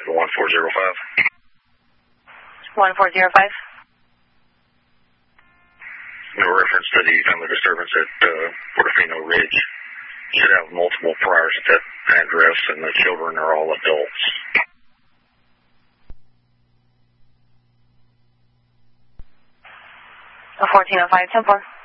to 1405. 1405. In reference to the family disturbance at Portofino Ridge, should have multiple priors at that address, and the children are all adults. A 1405, 10-4.